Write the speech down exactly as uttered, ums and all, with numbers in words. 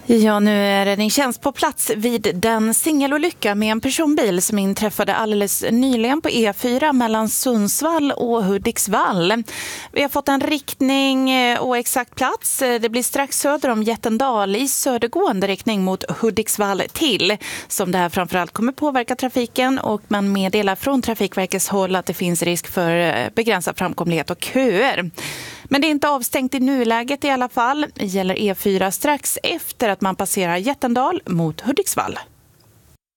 Ja, nu är räddningstjänst på plats vid den singelolycka med en personbil som inträffade alldeles nyligen på E fyra mellan Sundsvall och Hudiksvall. Vi har fått en riktning och exakt plats. Det blir strax söder om Jättendal i södergående riktning mot Hudiksvall till, som det här framförallt kommer påverka trafiken, och man meddelar från Trafikverkets håll att det finns risk för begränsad framkomlighet och köer. Men det är inte avstängt i nuläget i alla fall. Det gäller E fyra strax efter att man passerar Jättendal mot Hudiksvall.